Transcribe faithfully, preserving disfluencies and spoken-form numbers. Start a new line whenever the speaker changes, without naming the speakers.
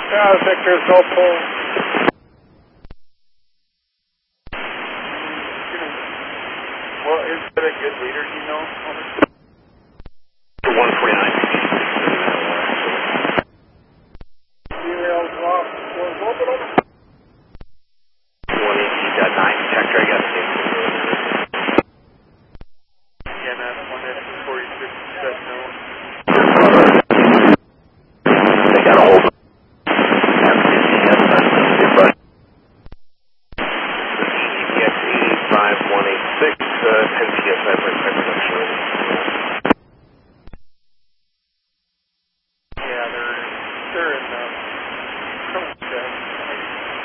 Yeah, Victor's hopeful. Well, is that a good leader, do you know?
one forty-nine.
Emails off.
one eighteen point nine, Hector, I got it.
Yeah, man, one eighteen forty-six, said no.
They got a hold of G P X eight five one eight six, uh, ten P S I for production.